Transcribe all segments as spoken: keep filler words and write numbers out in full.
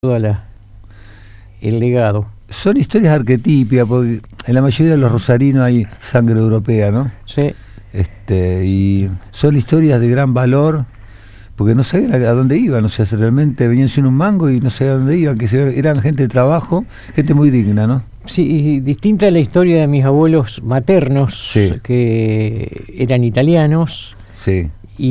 toda la el legado. Son historias arquetípicas, porque en la mayoría de los rosarinos hay sangre europea, ¿no? Sí. Este, y son historias de gran valor, porque no sabían a, a dónde iban, o sea, realmente venían sin un mango y no sabían a dónde iban, que se, eran gente de trabajo, gente muy digna, ¿no? Sí, y distinta a la historia de mis abuelos maternos, sí, que eran italianos, sí,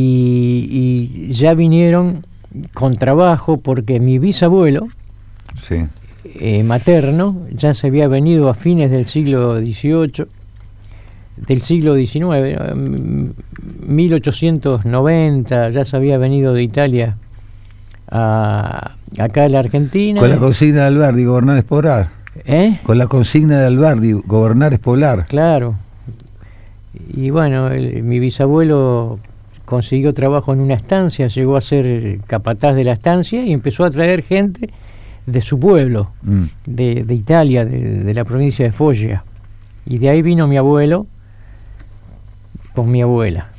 y, y ya vinieron con trabajo, porque mi bisabuelo, sí, eh, materno, ya se había venido a fines del siglo dieciocho, del siglo diecinueve, mil ochocientos noventa, ya se había venido de Italia a, acá a la Argentina. Con la consigna de Alberdi, gobernar es poblar. ¿Eh? Con la consigna de Alberdi, gobernar es poblar. Claro. Y bueno, el, mi bisabuelo consiguió trabajo en una estancia, llegó a ser capataz de la estancia y empezó a traer gente de su pueblo, mm. de, de Italia, de, de la provincia de Foggia. Y de ahí vino mi abuelo con mi abuela.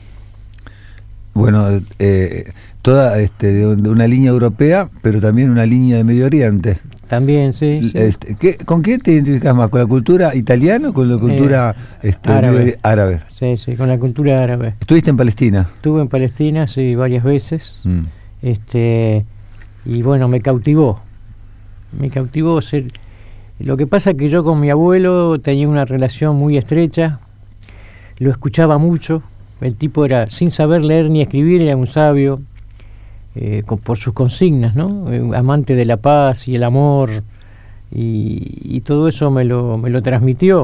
Bueno, eh, toda este, de una línea europea, pero también una línea de Medio Oriente. También, sí. sí. Este, ¿qué, ¿Con qué te identificas más? ¿Con la cultura italiana o con la cultura eh, este, árabe. árabe? Sí, sí, con la cultura árabe. ¿Estuviste en Palestina? Estuve en Palestina, sí, varias veces. Mm. Este, y bueno, me cautivó. Me cautivó ser... Lo que pasa es que yo con mi abuelo tenía una relación muy estrecha, lo escuchaba mucho, el tipo era, sin saber leer ni escribir, era un sabio, eh, con, por sus consignas, ¿no? Eh, amante de la paz y el amor, y, y todo eso me lo, me lo transmitió.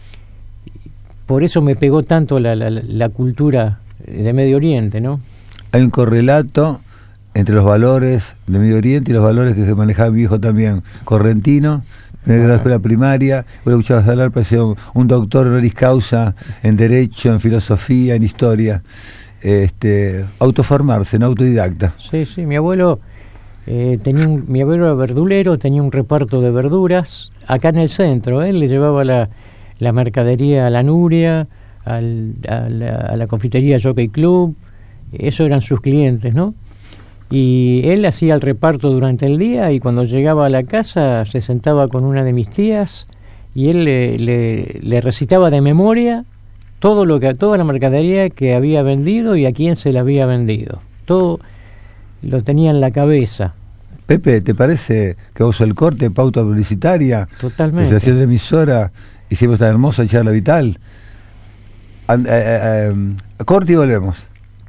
Por eso me pegó tanto la, la, la cultura de Medio Oriente, ¿no? Hay un correlato entre los valores de Medio Oriente y los valores que manejaba mi viejo también, correntino, de la escuela primaria. Vos lo escuchabas hablar, parecía un, un doctor honoris causa en Derecho, en Filosofía, en Historia. Este, autoformarse, no autodidacta. Sí, sí, mi abuelo eh, tenía un, mi abuelo era verdulero, tenía un reparto de verduras acá en el centro. Él le llevaba la, la mercadería a la Nuria, al, a, la, a la confitería Jockey Club. Esos eran sus clientes, ¿no? Y él hacía el reparto durante el día, y cuando llegaba a la casa se sentaba con una de mis tías y él le, le, le recitaba de memoria todo lo que toda la mercadería que había vendido y a quién se la había vendido. Todo lo tenía en la cabeza. Pepe, ¿te parece que vos el corte, pauta publicitaria? Totalmente. Estación de emisora, hicimos esta hermosa charla vital. And, eh, eh, eh, corte y volvemos.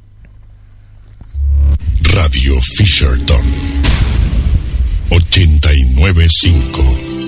Radio Fisherton ochenta y nueve punto cinco.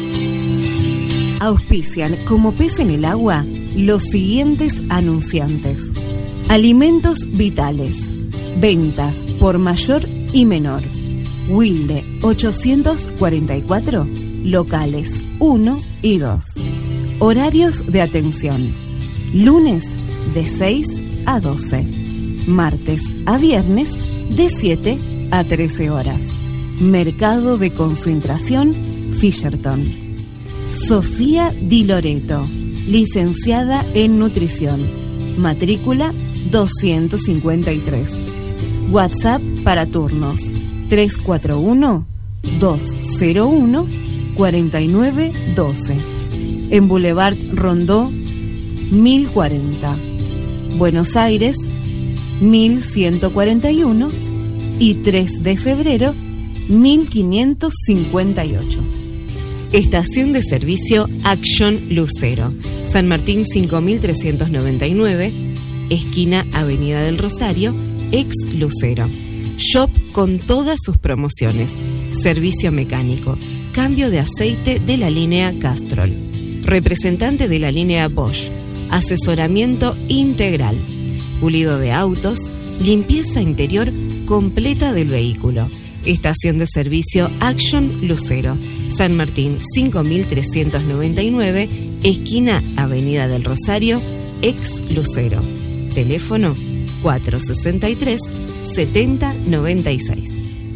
Auspician como pez en el agua los siguientes anunciantes: Alimentos Vitales, ventas por mayor y menor, Wilde ochocientos cuarenta y cuatro, locales uno y dos. Horarios de atención: lunes de seis a doce, martes a viernes de siete a trece horas. Mercado de Concentración Fisherton. Sofía Di Loreto, licenciada en nutrición, matrícula doscientos cincuenta y tres. WhatsApp para turnos tres cuatro uno, dos cero uno, cuatro nueve uno dos. En Boulevard Rondó mil cuarenta, Buenos Aires mil ciento cuarenta y uno y tres de febrero mil quinientos cincuenta y ocho. Estación de servicio Action Lucero, San Martín cinco mil trescientos noventa y nueve, esquina Avenida del Rosario, ex Lucero. Shop con todas sus promociones, servicio mecánico, cambio de aceite de la línea Castrol, representante de la línea Bosch, asesoramiento integral, pulido de autos, limpieza interior completa del vehículo. Estación de servicio Action Lucero, San Martín cinco mil trescientos noventa y nueve, esquina Avenida del Rosario, ex Lucero. Teléfono cuatro sesenta y tres, setenta noventa y seis.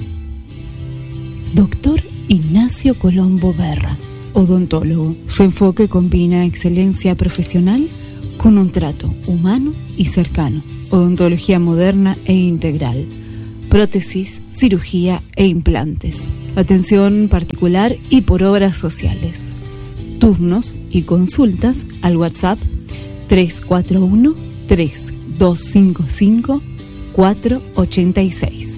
Doctor Ignacio Colombo Berra, odontólogo. Su enfoque combina excelencia profesional con un trato humano y cercano, odontología moderna e integral. prótesis, cirugía e implantes. Atención particular y por obras sociales. Turnos y consultas al WhatsApp tres cuatro uno, tres dos cinco cinco, cuatro ocho seis.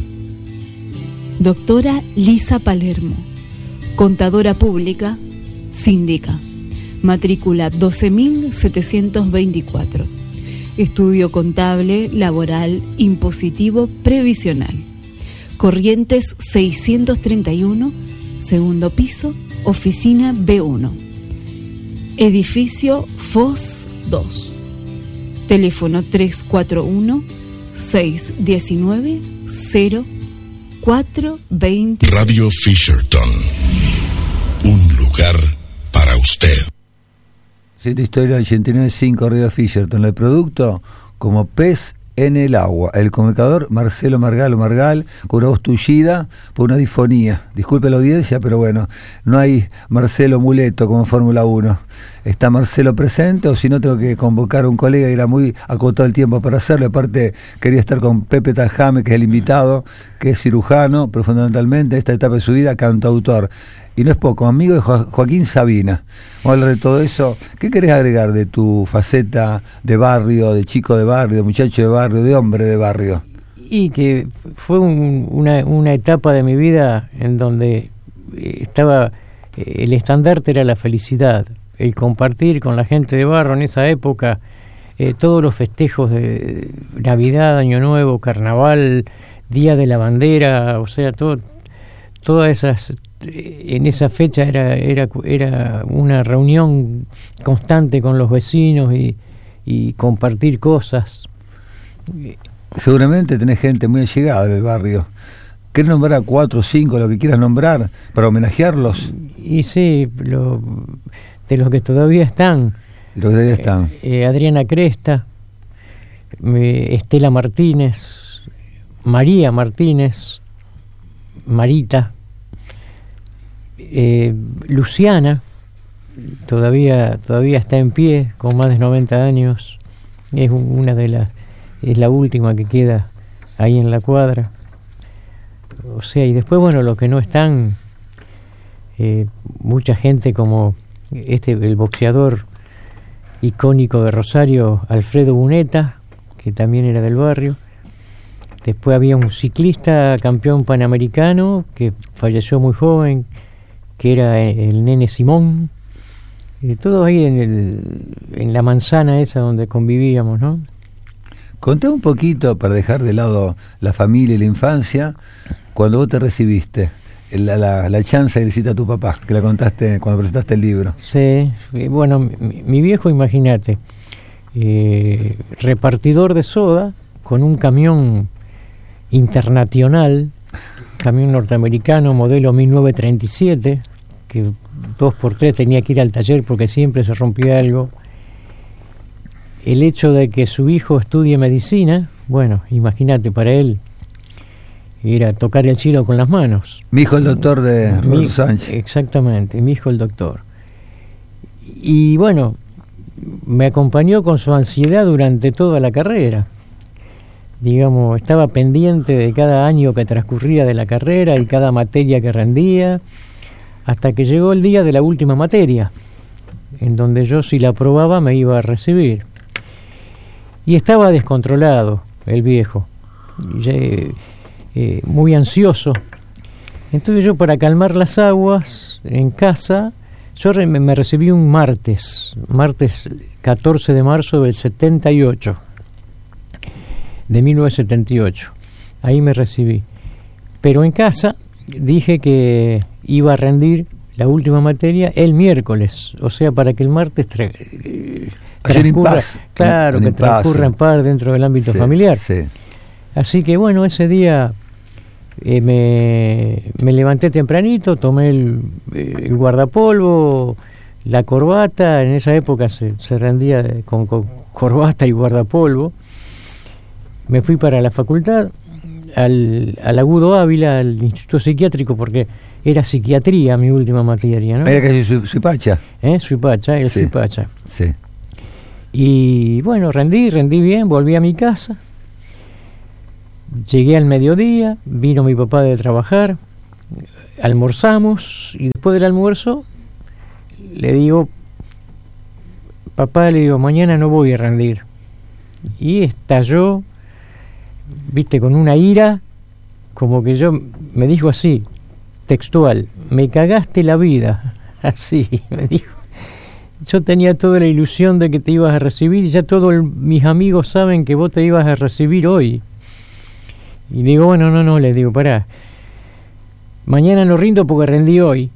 Doctora Lisa Palermo, contadora pública, síndica, matrícula doce mil setecientos veinticuatro. Estudio contable, laboral, impositivo, previsional. Corrientes seiscientos treinta y uno, segundo piso, oficina B uno. Edificio F O S dos. Teléfono tres cuatro uno, seis uno nueve, cero cuatro dos cero. Radio Fisherton. Un lugar para usted. Siete Historia ochenta y nueve punto cinco Radio Fisherton. El producto como pez en el agua. El comunicador Marcelo Margal o Margal, con una voz tullida por una difonía. Disculpe la audiencia, pero bueno, no hay Marcelo Muleto como Fórmula uno. Está Marcelo presente, o si no tengo que convocar a un colega y era muy acotado el tiempo para hacerlo. Aparte quería estar con Pepe Tajame, que es el invitado, que es cirujano, pero fundamentalmente esta etapa de su vida cantautor. Y no es poco, amigo de Jo- Joaquín Sabina. Vamos a hablar de todo eso. ¿Qué querés agregar de tu faceta de barrio, de chico de barrio, de muchacho de barrio, de hombre de barrio? Y que fue un- una, una etapa de mi vida en donde eh, estaba, eh, el estandarte era la felicidad, el compartir con la gente de barrio en esa época, eh, todos los festejos de Navidad, Año Nuevo, Carnaval, Día de la Bandera, o sea, todo, todas esas, en esa fecha era, era, era una reunión constante con los vecinos y, y compartir cosas. Seguramente tenés gente muy allegada del barrio. ¿Querés nombrar a cuatro o cinco, lo que quieras nombrar, para homenajearlos? Y sí, lo, de los que todavía están. Los que todavía están. Eh, eh, Adriana Cresta, eh, Estela Martínez, María Martínez, Marita, eh, Luciana, todavía todavía está en pie, con más de noventa años. Es una de las, es la última que queda ahí en la cuadra. O sea, y después, bueno, los que no están, eh, mucha gente como este, el boxeador icónico de Rosario, Alfredo Buneta, que también era del barrio. Después había un ciclista campeón panamericano que falleció muy joven, que era el Nene Simón. Y todo ahí en, el, en la manzana esa donde convivíamos, ¿no? Contá un poquito, para dejar de lado la familia y la infancia, cuando vos te recibiste, la, la, la chance que le hiciste a tu papá, que la contaste cuando presentaste el libro. Sí, bueno, mi, mi viejo, imagínate, eh, repartidor de soda con un camión internacional, camión norteamericano modelo mil novecientos treinta y siete, que dos por tres tenía que ir al taller porque siempre se rompía algo. El hecho de que su hijo estudie medicina, bueno, imagínate, para él era tocar el cielo con las manos. Mi hijo el doctor de Roberto Sánchez. Exactamente, mi hijo el doctor. Y bueno, me acompañó con su ansiedad durante toda la carrera. Digamos, estaba pendiente de cada año que transcurría de la carrera y cada materia que rendía, hasta que llegó el día de la última materia, en donde yo, si la aprobaba, me iba a recibir. Y estaba descontrolado el viejo, ya, eh, muy ansioso. Entonces yo, para calmar las aguas en casa, yo re, me recibí un martes, martes catorce de marzo del setenta y ocho, de mil novecientos setenta y ocho. Ahí me recibí. Pero en casa dije que iba a rendir la última materia el miércoles, o sea, para que el martes tra eh, transcurra, claro, que transcurra en paz dentro del ámbito sí, familiar. Sí. Así que bueno, ese día eh, me, me levanté tempranito, tomé el, el guardapolvo, la corbata. En esa época se, se rendía de, con, con corbata y guardapolvo. Me fui para la facultad, al, al Agudo Ávila, al Instituto Psiquiátrico, porque era psiquiatría mi última materia, ¿no? Era que soy Suipacha. ¿Eh? Suipacha, el sí. Suipacha. Sí. Y bueno, rendí, rendí bien, volví a mi casa. llegué al mediodía, vino mi papá de trabajar, almorzamos y después del almuerzo le digo, papá, le digo, mañana no voy a rendir. Y estalló, viste, con una ira, como que yo, me dijo así, textual, me cagaste la vida, así me dijo. Yo tenía toda la ilusión de que te ibas a recibir y ya todos el, mis amigos saben que vos te ibas a recibir hoy. Y digo, bueno, no, no, le digo, pará, mañana no rindo porque rendí hoy.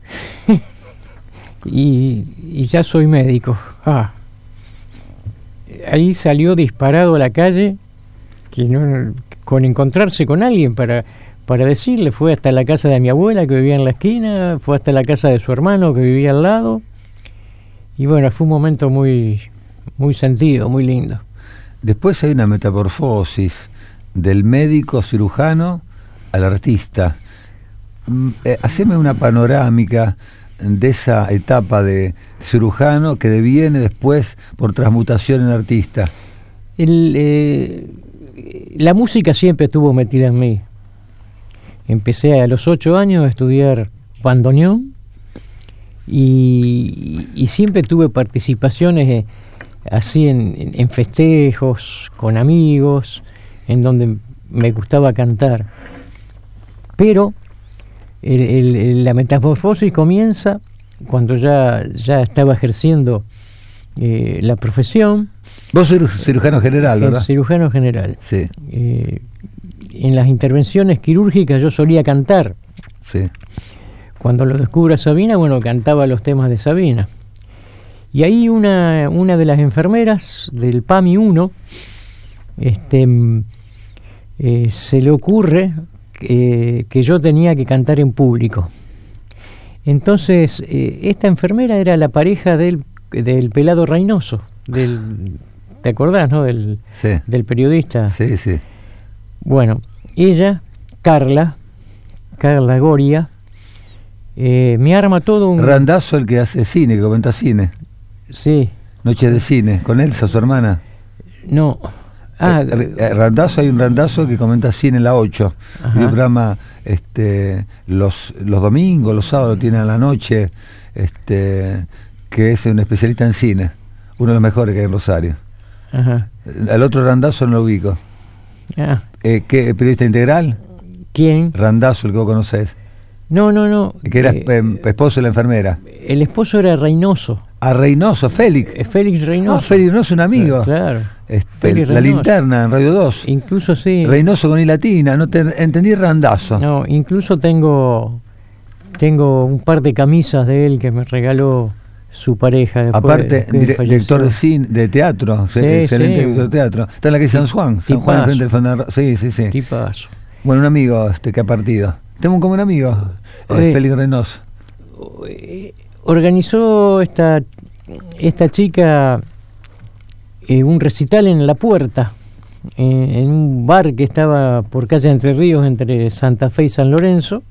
y, y ya soy médico. Ah. Ahí salió disparado a la calle, que no, con encontrarse con alguien para, para decirle, fue hasta la casa de mi abuela que vivía en la esquina, fue hasta la casa de su hermano que vivía al lado, y bueno, fue un momento muy, muy sentido, muy lindo. Después hay una metamorfosis del médico cirujano al artista. Eh, haceme una panorámica de esa etapa de cirujano que deviene después por transmutación en artista. El, eh, la música siempre estuvo metida en mí. Empecé a los ocho años a estudiar bandoneón y, y siempre tuve participaciones eh, así en, en festejos, con amigos, en donde me gustaba cantar. Pero El, el, la metamorfosis comienza cuando ya, ya estaba ejerciendo eh, la profesión. Vos sos cirujano general, ¿verdad? Cirujano general. Sí. Eh, en las intervenciones quirúrgicas yo solía cantar. Sí. Cuando lo descubra Sabina, bueno, cantaba los temas de Sabina. Y ahí una, una de las enfermeras del P A M I uno este, eh, se le ocurre Eh, que yo tenía que cantar en público. Entonces, eh, esta enfermera era la pareja del, del pelado Reynoso, del, ¿te acordás, no? Del, sí. del periodista. Sí, sí. Bueno, ella, Carla, Carla Goria, eh, me arma todo un... Randazzo, el que hace cine, que comenta cine. Sí. Noche de cine, con Elsa, su hermana. No. Ah, eh, Randazzo, hay un Randazzo que comenta cine en la ocho. Y el programa este, los, los domingos, los sábados, tiene a la noche, este, que es un especialista en cine, uno de los mejores que hay en Rosario. Ajá. El otro Randazzo no lo ubico. Ah. Eh, ¿qué, periodista integral? ¿Quién? Randazzo, el que vos conocés. No, no, no. Que era eh, esposo de la enfermera. El esposo era Reynoso. A Reynoso, Félix. Eh, Félix Reynoso. Ah, Félix Reynoso, un amigo. Claro. Este, la linterna en Radio dos. Incluso sí. Reynoso con I latina, no te entendí Randazzo. No, incluso tengo tengo un par de camisas de él que me regaló su pareja. Después, aparte, dire director de cine, de teatro, sí, excelente sí. director de teatro. Está en la calle San Juan, San Juan frente del Fondo. Sí, sí, sí. Tipazo. Bueno, un amigo este que ha partido. Tengo un común amigo, eh, Félix Reynoso. Eh, organizó esta esta chica eh, un recital en La Puerta, eh, en un bar que estaba por calle Entre Ríos, entre Santa Fe y San Lorenzo,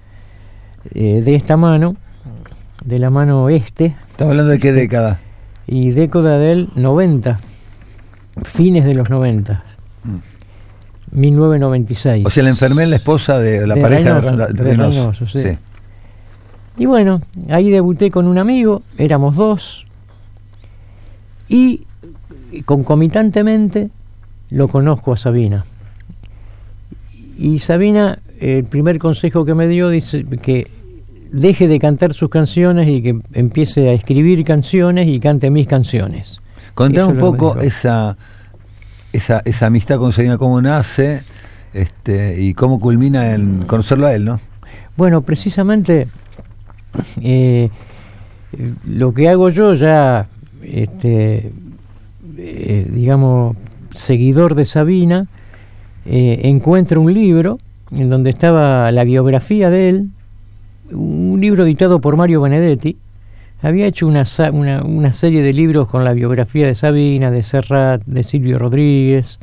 eh, de esta mano, de la mano este. ¿Estamos hablando de qué década? Y década del noventa, fines de los noventa, mm. mil novecientos noventa y seis. O sea, la enfermera es la esposa de la de pareja Reynoso, de, de de Reynoso. Reynoso, sí. Sí. Y bueno, ahí debuté con un amigo, éramos dos, y concomitantemente lo conozco a Sabina. Y Sabina, el primer consejo que me dio, dice que deje de cantar sus canciones y que empiece a escribir canciones y cante mis canciones. Contame un poco esa, esa esa amistad con Sabina, cómo nace este, y cómo culmina en conocerlo a él, ¿no? Bueno, precisamente eh, lo que hago yo ya, este, eh, digamos, seguidor de Sabina, eh, encuentro un libro en donde estaba la biografía de él, un libro editado por Mario Benedetti. Había hecho una, una, una serie de libros con la biografía de Sabina, de Serrat, de Silvio Rodríguez,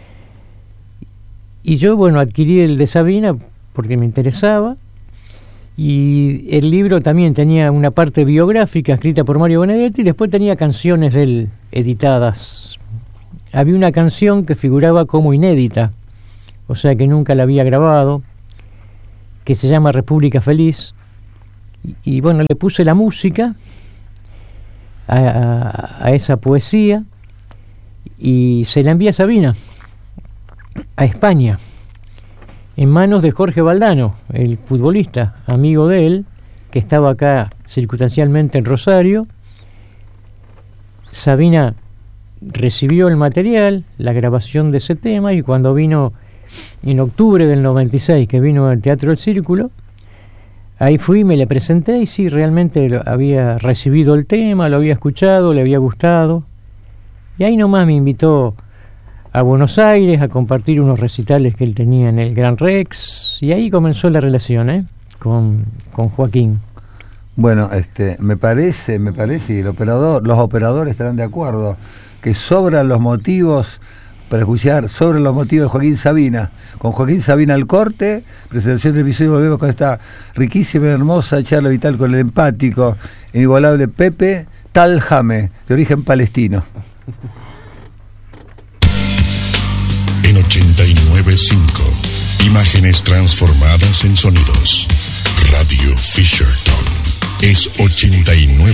y yo, bueno, adquirí el de Sabina porque me interesaba, y el libro también tenía una parte biográfica escrita por Mario Benedetti y después tenía canciones de él editadas. Había una canción que figuraba como inédita, o sea que nunca la había grabado, que se llama República Feliz, y, y bueno, le puse la música a, a, a esa poesía y se la envié a Sabina, a España, en manos de Jorge Valdano, el futbolista, amigo de él, que estaba acá circunstancialmente en Rosario. Sabina recibió el material, la grabación de ese tema, y cuando vino en octubre del noventa y seis, que vino al Teatro del Círculo, ahí fui, me le presenté y sí, realmente lo, había recibido el tema, lo había escuchado, le había gustado, y ahí nomás me invitó a Buenos Aires a compartir unos recitales que él tenía en el Gran Rex, y ahí comenzó la relación, ¿eh? con, con Joaquín. Bueno, este, me parece, me parece, y el operador, los operadores estarán de acuerdo, que sobran los motivos para escuchar, sobran los motivos de Joaquín Sabina. Con Joaquín Sabina al corte, presentación del episodio, volvemos con esta riquísima y hermosa charla vital con el empático, inigualable Pepe Taljame, de origen palestino. En ochenta y nueve punto cinco, imágenes transformadas en sonidos. Radio Fisherton es ochenta y nueve.